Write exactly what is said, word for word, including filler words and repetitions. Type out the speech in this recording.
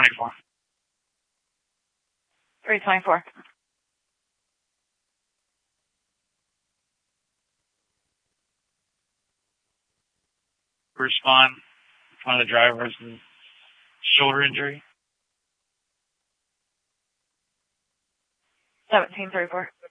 twenty-four. three twenty-four. Respond. One of the drivers with shoulder injury. seventeen thirty-four.